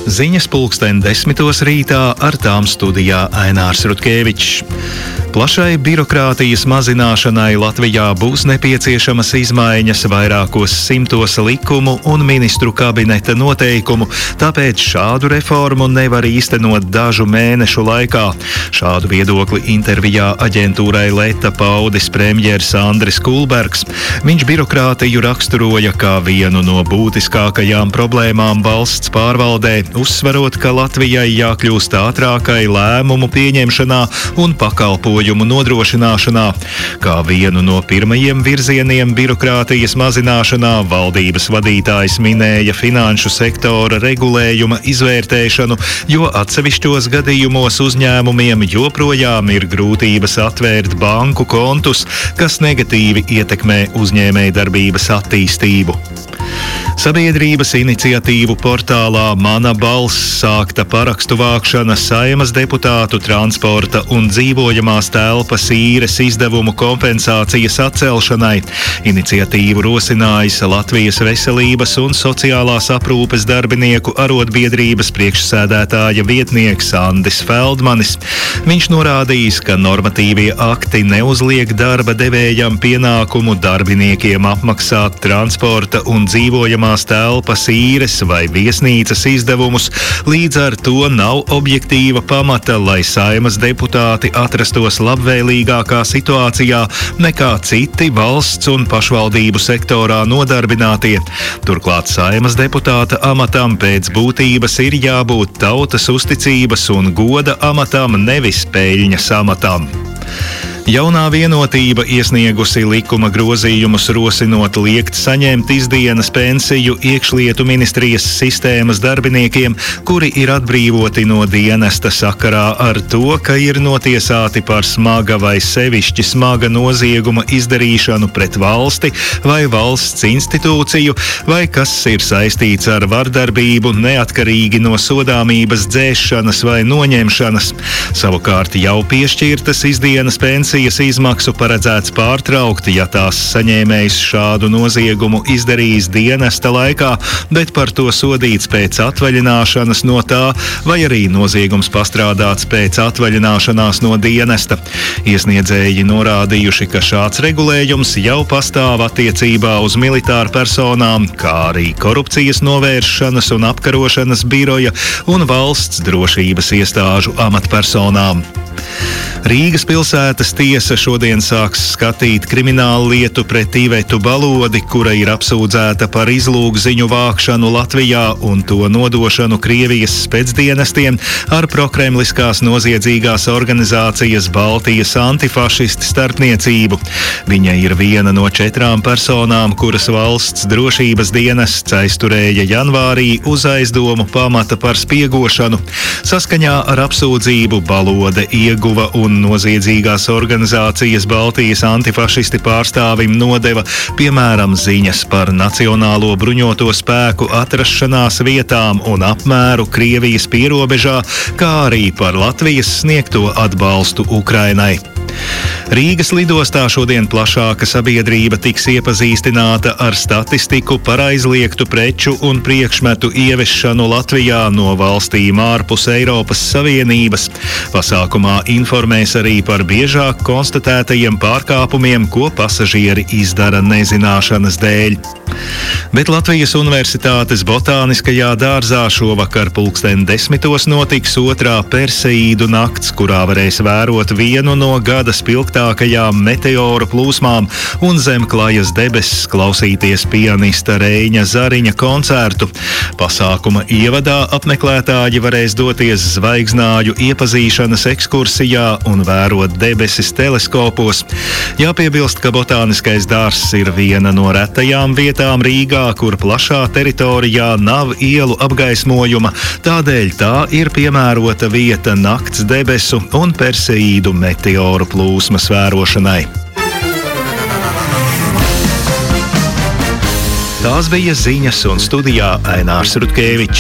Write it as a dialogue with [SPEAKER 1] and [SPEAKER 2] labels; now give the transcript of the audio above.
[SPEAKER 1] Ziņas 10:10 rītā, ar tām studijā Ainārs Rutkevičs. Plašai birokrātijas mazināšanai Latvijā būs nepieciešamas izmaiņas vairākos simtos likumu un ministru kabineta noteikumu, tāpēc šādu reformu nevar īstenot dažu mēnešu laikā. Šādu viedokli intervijā aģentūrai Leta paudis premjers Andris Kulbergs. Viņš birokrātiju raksturoja kā vienu no būtiskākajām problēmām valsts pārvaldē, uzsverot, ka Latvijai jākļūst ātrākai lēmumu pieņemšanā un pakalpojumu nodrošināšanā. Kā vienu no pirmajiem virzieniem birokrātijas mazināšanā valdības vadītājs minēja finanšu sektora regulējuma izvērtēšanu, jo atsevišķos gadījumos uzņēmumiem joprojām ir grūtības atvērt banku kontus, kas negatīvi ietekmē uzņēmējdarbības attīstību. Sabiedrības iniciatīvu portālā Mana balss sākta parakstu vākšana Saeimas deputātu transporta un dzīvojamās telpas īres izdevumu kompensācijas atcelšanai. Iniciatīvu rosinājis Latvijas veselības un sociālās aprūpes darbinieku arotbiedrības priekšsēdētāja vietnieks Andis Feldmanis. Viņš norādījis, ka normatīvie akti neuzliek darba devējam pienākumu darbiniekiem apmaksāt transporta un dzīvojamās telpas īres vai viesnīcas izdevumus, līdz ar to nav objektīva pamata, lai Saeimas deputāti atrastos labvēlīgākā situācijā nekā citi valsts un pašvaldību sektorā nodarbinātie. Turklāt Saeimas deputāta amatam pēc būtības ir jābūt tautas uzticības un goda amatam, nevis peļņas amatam. Jaunā vienotība iesniegusi likuma grozījumus rosinot liekt saņemt izdienas pensiju iekšlietu ministrijas sistēmas darbiniekiem, kuri ir atbrīvoti no dienesta sakarā ar to, ka ir notiesāti par smaga vai sevišķi smaga nozieguma izdarīšanu pret valsti vai valsts institūciju, vai kas ir saistīts ar vardarbību neatkarīgi no sodāmības dzēšanas vai noņemšanas. Savukārt jau piešķirtas izdienas pensijas izmaksu paredzēts pārtraukt, ja tās saņēmējs šādu noziegumu izdarījis dienesta laikā, bet par to sodīts pēc atvaļināšanas no tā, vai arī noziegums pastrādāts pēc atvaļināšanās no dienesta. Iesniedzēji norādījuši, ka šāds regulējums jau pastāv attiecībā uz militāru personām, kā arī korupcijas novēršanas un apkarošanas biroja un valsts drošības iestāžu amatpersonām. Rīgas pilsētas tiesa šodien sāks skatīt kriminālu lietu pret Ivetu Balodi, kura ir apsūdzēta par izlūgziņu vākšanu Latvijā un to nodošanu Krievijas specdienestiem ar prokremliskās noziedzīgās organizācijas Baltijas antifašisti starpniecību. Viņa ir viena no 4 personām, kuras valsts drošības dienests aizturēja janvārī uz aizdomu pamata par spiegošanu. Saskaņā ar apsūdzību Balode ieguva un noziedzīgās organizācijas Baltijas antifašisti pārstāvim nodeva, piemēram, ziņas par Nacionālo bruņoto spēku atrašanās vietām un apmēru Krievijas pierobežā, kā arī par Latvijas sniegto atbalstu Ukrainai. Rīgas lidostā šodien plašāka sabiedrība tiks iepazīstināta ar statistiku par aizliegtu preču un priekšmetu ieviešanu Latvijā no valstīm ārpus Eiropas Savienības. Pasākumā informēs arī par biežāk konstatētajiem pārkāpumiem, ko pasažieri izdara nezināšanas dēļ. Bet Latvijas Universitātes botāniskajā dārzā šovakar 10:10 notiks otrā Perseīdu nakts, kurā varēs vērot vienu no gada spilgtākajām meteoru plūsmām un zem klajas debesis klausīties pianista Reiņa Zariņa koncertu. Pasākuma ievadā apmeklētāji varēs doties zvaigznāju iepazīšanas ekskursijā un vērot debesis teleskopos. Jāpiebilst, ka botāniskais dārzs ir viena no retajām vietām Rīgā, kur plašā teritorijā nav ielu apgaismojuma, tādēļ tā ir piemērota vieta nakts debesu un Perseīdu meteoru plūsmas vērošanai. Tās bija ziņas un studijā Ainārs Rutkevičs.